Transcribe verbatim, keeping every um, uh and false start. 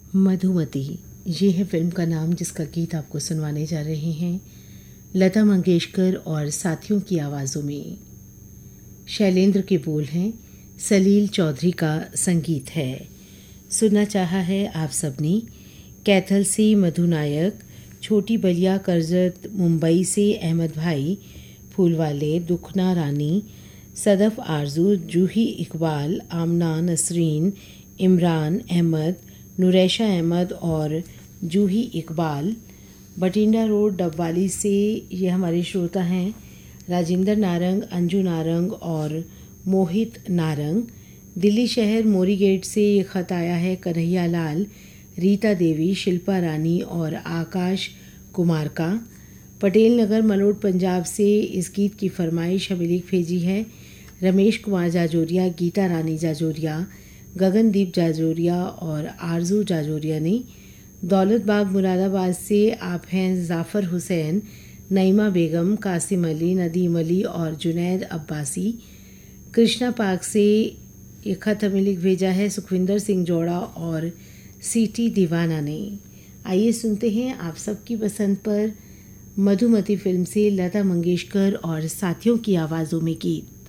मधुमती, ये है फिल्म का नाम जिसका गीत आपको सुनवाने जा रहे हैं लता मंगेशकर और साथियों की आवाज़ों में। शैलेंद्र के बोल हैं, सलील चौधरी का संगीत है। सुनना चाहा है आप सबने कैथल से मधु नायक, छोटी बलिया करजत मुंबई से अहमद भाई फूलवाले, दुखना रानी, सदफ आरजू, जूही इकबाल, आमना नसरीन, इमरान अहमद, नुरैशा अहमद और जूही इकबाल। बटिंडा रोड डबवाली से ये हमारे श्रोता हैं राजेंद्र नारंग, अंजू नारंग और मोहित नारंग। दिल्ली शहर मोरी गेट से ये ख़त आया है कन्हैया लाल, रीता देवी, शिल्पा रानी और आकाश कुमार का। पटेल नगर मलोट पंजाब से इस गीत की फरमाइश हमें लिख भेजी है रमेश कुमार जाजोरिया, गीता रानी जाजोरिया, गगनदीप जाजोरिया और आरजू जाजोरिया ने। दौलत बाग मुरादाबाद से आप हैं जाफ़र हुसैन, नईमा बेगम, कासिम अली, नदीम अली और जुनैद अब्बासी। कृष्णा पार्क से ये ख़त हमें लिख भेजा है सुखविंदर सिंह जोड़ा और सीटी दीवाना ने। आइए सुनते हैं आप सबकी पसंद पर मधुमती फिल्म से लता मंगेशकर और साथियों की आवाज़ों में गीत।